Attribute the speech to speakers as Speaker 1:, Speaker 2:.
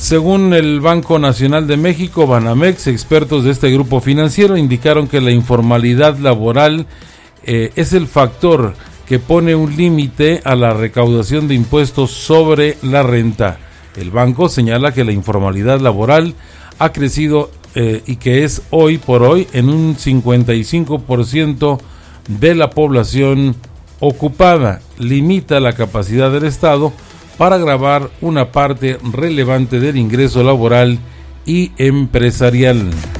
Speaker 1: Según el Banco Nacional de México, Banamex, expertos de este grupo financiero indicaron que la informalidad laboral es el factor que pone un límite a la recaudación de impuestos sobre la renta. El banco señala que la informalidad laboral ha crecido y que es hoy por hoy en un 55% de la población ocupada. Limita la capacidad del Estado para gravar una parte relevante del ingreso laboral y empresarial.